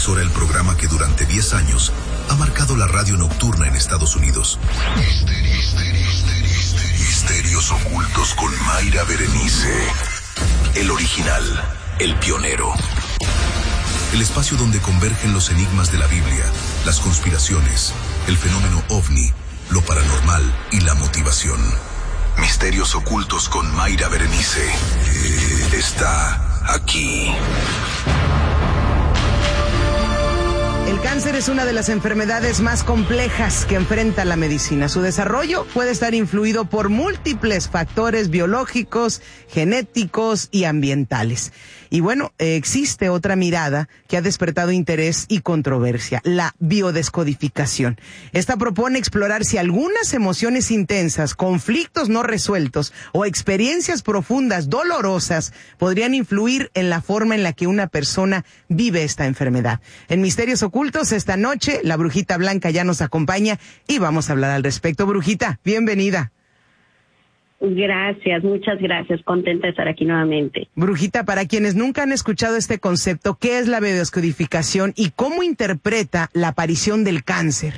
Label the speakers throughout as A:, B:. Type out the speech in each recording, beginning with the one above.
A: emisora el programa que durante 10 años ha marcado la radio nocturna en Estados Unidos. Misterios ocultos con Mayra Berenice. El original, el pionero. El espacio donde convergen los enigmas de la Biblia, las conspiraciones, el fenómeno ovni, lo paranormal y la motivación. Misterios ocultos con Mayra Berenice. Está aquí.
B: El cáncer es una de las enfermedades más complejas que enfrenta la medicina. Su desarrollo puede estar influido por múltiples factores biológicos, genéticos y ambientales. Y bueno, existe otra mirada que ha despertado interés y controversia, la biodescodificación. Esta propone explorar si algunas emociones intensas, conflictos no resueltos o experiencias profundas, dolorosas, podrían influir en la forma en la que una persona vive esta enfermedad. En Misterios Ocultos, esta noche, la Brujita Blanca ya nos acompaña y vamos a hablar al respecto. Brujita, bienvenida.
C: Gracias, muchas gracias. Contenta de estar aquí nuevamente.
B: Brujita, para quienes nunca han escuchado este concepto, ¿qué es la biodescodificación y cómo interpreta la aparición del cáncer?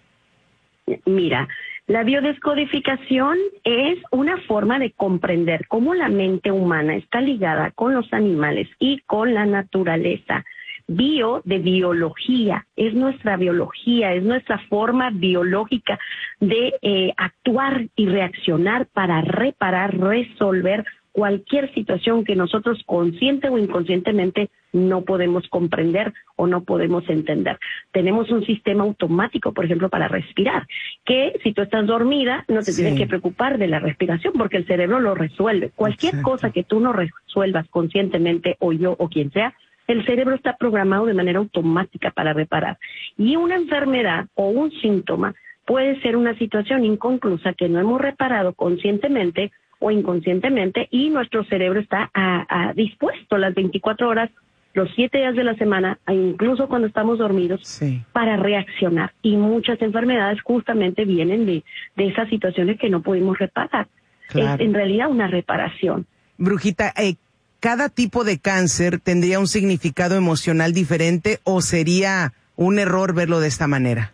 C: Mira, la biodescodificación es una forma de comprender cómo la mente humana está ligada con los animales y con la naturaleza. Bio de biología, es nuestra biología, es nuestra forma biológica de actuar y reaccionar para reparar, resolver cualquier situación que nosotros consciente o inconscientemente no podemos comprender o no podemos entender. Tenemos un sistema automático, por ejemplo, para respirar, que si tú estás dormida no te tienes que preocupar de la respiración porque el cerebro lo resuelve. Cualquier cosa que tú no resuelvas conscientemente o yo o quien sea, el cerebro está programado de manera automática para reparar. Y una enfermedad o un síntoma puede ser una situación inconclusa que no hemos reparado conscientemente o inconscientemente y nuestro cerebro está dispuesto las 24 horas, los 7 días de la semana, incluso cuando estamos dormidos, para reaccionar. Y muchas enfermedades justamente vienen de esas situaciones que no pudimos reparar. Claro. Es en realidad una reparación.
B: Brujita, ¿cada tipo de cáncer tendría un significado emocional diferente o sería un error verlo de esta manera?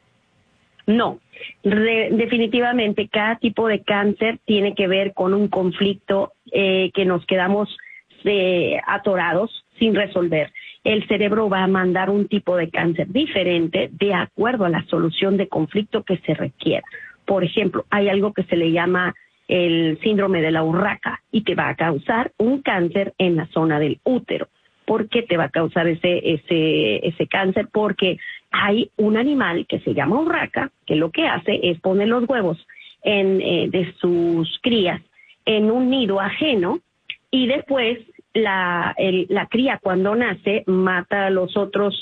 C: No, definitivamente cada tipo de cáncer tiene que ver con un conflicto que nos quedamos atorados sin resolver. El cerebro va a mandar un tipo de cáncer diferente de acuerdo a la solución de conflicto que se requiera. Por ejemplo, hay algo que se le llama el síndrome de la urraca y te va a causar un cáncer en la zona del útero. ¿Por qué te va a causar ese cáncer? Porque hay un animal que se llama urraca que lo que hace es poner los huevos de sus crías en un nido ajeno y después la cría cuando nace mata a los otros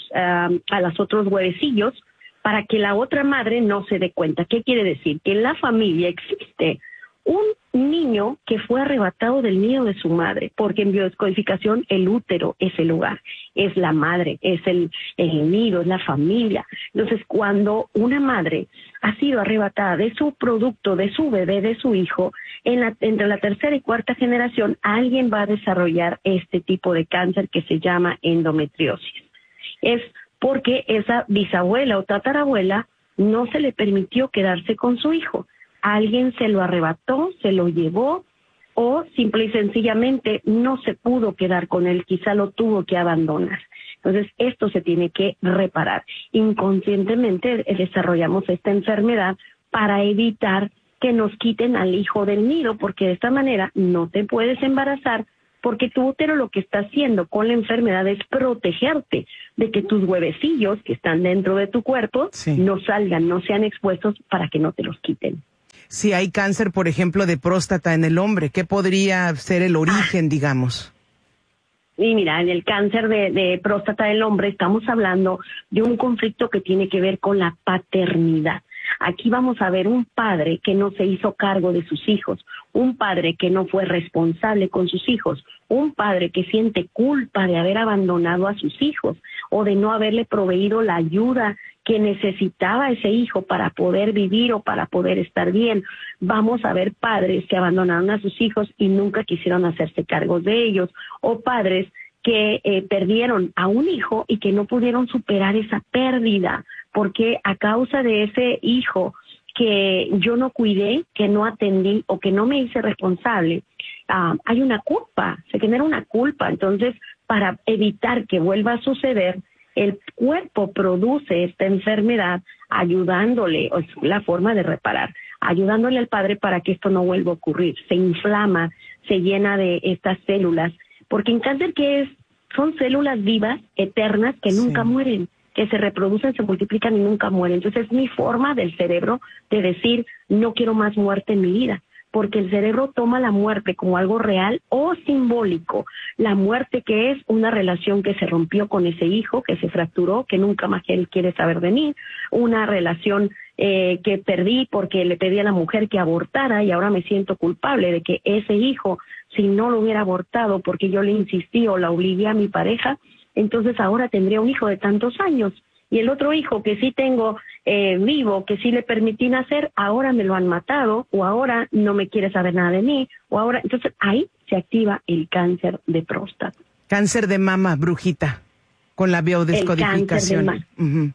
C: huevecillos para que la otra madre no se dé cuenta. ¿Qué quiere decir? Que en la familia existe un niño que fue arrebatado del nido de su madre, porque en biodescodificación el útero es el hogar, es la madre, es el nido, es la familia. Entonces, cuando una madre ha sido arrebatada de su producto, de su bebé, de su hijo, entre la tercera y cuarta generación, alguien va a desarrollar este tipo de cáncer que se llama endometriosis. Es porque esa bisabuela o tatarabuela no se le permitió quedarse con su hijo. Alguien se lo arrebató, se lo llevó o simple y sencillamente no se pudo quedar con él, quizá lo tuvo que abandonar. Entonces esto se tiene que reparar. Inconscientemente desarrollamos esta enfermedad para evitar que nos quiten al hijo del nido, porque de esta manera no te puedes embarazar, porque tu útero lo que está haciendo con la enfermedad es protegerte de que tus huevecillos que están dentro de tu cuerpo no salgan, no sean expuestos para que no te los quiten.
B: Si hay cáncer, por ejemplo, de próstata en el hombre, ¿qué podría ser el origen, digamos?
C: Y mira, en el cáncer de próstata del hombre estamos hablando de un conflicto que tiene que ver con la paternidad. Aquí vamos a ver un padre que no se hizo cargo de sus hijos, un padre que no fue responsable con sus hijos, un padre que siente culpa de haber abandonado a sus hijos o de no haberle proveído la ayuda que necesitaba ese hijo para poder vivir o para poder estar bien. Vamos a ver padres que abandonaron a sus hijos y nunca quisieron hacerse cargo de ellos, o padres que perdieron a un hijo y que no pudieron superar esa pérdida, porque a causa de ese hijo que yo no cuidé, que no atendí o que no me hice responsable, hay una culpa, se genera una culpa. Entonces, para evitar que vuelva a suceder, el cuerpo produce esta enfermedad ayudándole, o es la forma de reparar, ayudándole al padre para que esto no vuelva a ocurrir. Se inflama, se llena de estas células, porque en cáncer, ¿qué es? Son células vivas, eternas, que nunca mueren, que se reproducen, se multiplican y nunca mueren. Entonces es mi forma del cerebro de decir, no quiero más muerte en mi vida, porque el cerebro toma la muerte como algo real o simbólico. La muerte, que es una relación que se rompió con ese hijo, que se fracturó, que nunca más él quiere saber de mí, una relación que perdí porque le pedí a la mujer que abortara y ahora me siento culpable de que ese hijo, si no lo hubiera abortado porque yo le insistí o la obligué a mi pareja, entonces ahora tendría un hijo de tantos años. Y el otro hijo que sí tengo vivo, que sí le permití nacer, ahora me lo han matado, o ahora no me quiere saber nada de mí, o ahora... Entonces ahí se activa el cáncer de próstata.
B: Cáncer de mama, brujita, con la biodescodificación.
C: El cáncer de mama.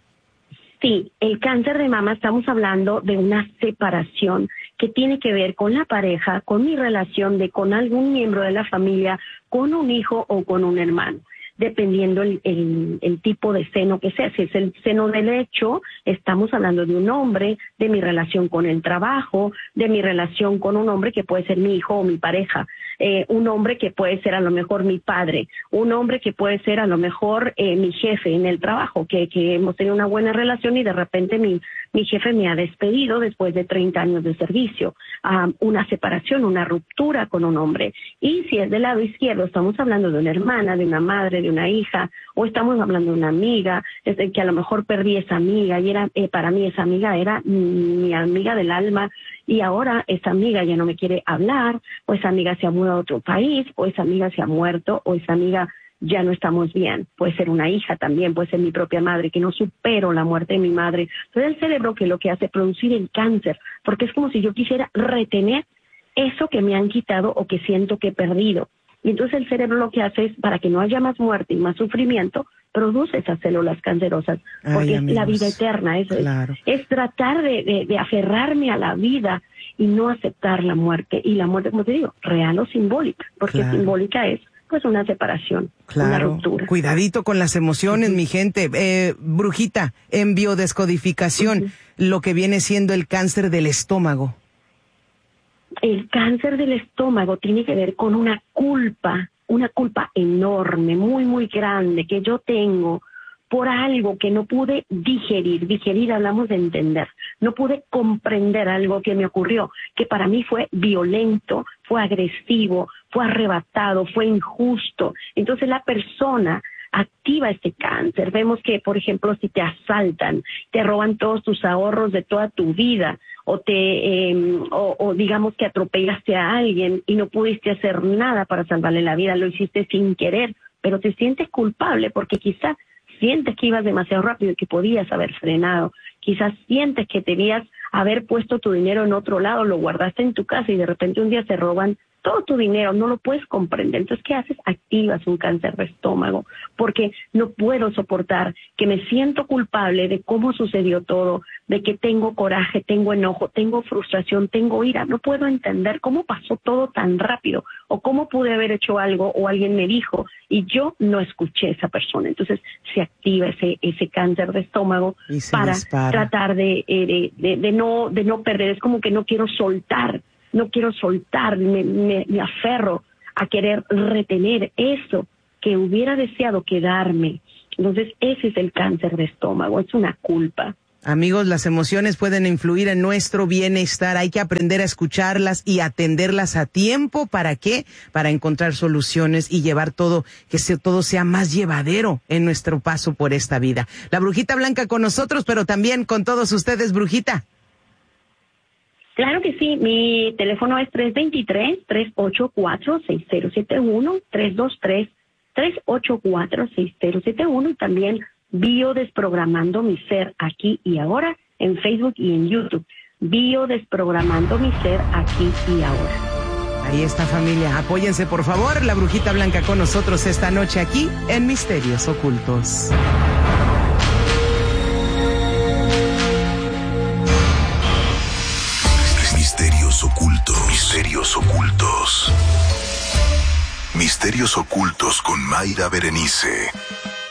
C: Sí, el cáncer de mama, estamos hablando de una separación que tiene que ver con la pareja, con mi relación con algún miembro de la familia, con un hijo o con un hermano, dependiendo el tipo de seno que sea. Si es el seno derecho, estamos hablando de un hombre, de mi relación con el trabajo, de mi relación con un hombre que puede ser mi hijo o mi pareja, un hombre que puede ser a lo mejor mi padre, un hombre que puede ser a lo mejor mi jefe en el trabajo, que hemos tenido una buena relación y de repente mi jefe me ha despedido después de 30 años de servicio, una separación, una ruptura con un hombre. Y si es del lado izquierdo, estamos hablando de una hermana, de una madre, de una hija, o estamos hablando de una amiga, desde que a lo mejor perdí esa amiga y era para mí esa amiga era mi amiga del alma, y ahora esa amiga ya no me quiere hablar, o esa amiga se ha mudado a otro país, o esa amiga se ha muerto, o esa amiga ya no estamos bien. Puede ser una hija también, puede ser mi propia madre, que no supero la muerte de mi madre. Entonces el cerebro, que lo que hace es producir el cáncer, porque es como si yo quisiera retener eso que me han quitado o que siento que he perdido. Y entonces el cerebro lo que hace es, para que no haya más muerte y más sufrimiento, produce esas células cancerosas, porque es la vida eterna, es tratar de aferrarme a la vida y no aceptar la muerte. Y la muerte, como te digo, real o simbólica, porque simbólica es pues una separación, una ruptura.
B: Cuidadito con las emociones, mi gente. Brujita, en biodescodificación, lo que viene siendo el cáncer del estómago.
C: El cáncer del estómago tiene que ver con una culpa enorme, muy, muy grande que yo tengo por algo que no pude digerir. Digerir, hablamos de entender. No pude comprender algo que me ocurrió, que para mí fue violento, fue agresivo, fue arrebatado, fue injusto. Entonces la persona activa este cáncer. Vemos que, por ejemplo, si te asaltan, te roban todos tus ahorros de toda tu vida, o digamos que atropellaste a alguien y no pudiste hacer nada para salvarle la vida, lo hiciste sin querer, pero te sientes culpable porque quizás sientes que ibas demasiado rápido y que podías haber frenado, quizás sientes que debías haber puesto tu dinero en otro lado, lo guardaste en tu casa y de repente un día te roban todo tu dinero, no lo puedes comprender. Entonces, ¿qué haces? Activas un cáncer de estómago, porque no puedo soportar que me siento culpable de cómo sucedió todo, de que tengo coraje, tengo enojo, tengo frustración, tengo ira. No puedo entender cómo pasó todo tan rápido, o cómo pude haber hecho algo, o alguien me dijo, y yo no escuché a esa persona. Entonces, se activa ese cáncer de estómago para tratar de no perder. Es como que no quiero soltar, me aferro a querer retener eso que hubiera deseado quedarme. Entonces, ese es el cáncer de estómago, es una culpa.
B: Amigos, las emociones pueden influir en nuestro bienestar. Hay que aprender a escucharlas y atenderlas a tiempo. ¿Para qué? Para encontrar soluciones y llevar todo, todo sea más llevadero en nuestro paso por esta vida. La Brujita Blanca con nosotros, pero también con todos ustedes, Brujita.
C: Claro que sí, mi teléfono es 323-384-6071, 323-384-6071, y también Biodesprogramando mi ser aquí y ahora en Facebook y en YouTube. Biodesprogramando mi ser aquí y ahora.
B: Ahí está, familia. Apóyense, por favor. La Brujita Blanca con nosotros esta noche aquí en Misterios Ocultos.
A: Misterios ocultos. Misterios ocultos. Misterios ocultos con Mayra Berenice.